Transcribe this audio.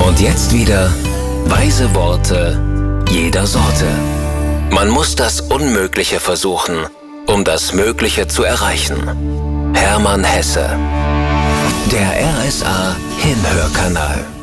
Und jetzt wieder weise Worte jeder Sorte. Man muss das Unmögliche versuchen, um das Mögliche zu erreichen. Hermann Hesse. Der RSA Hinhörkanal.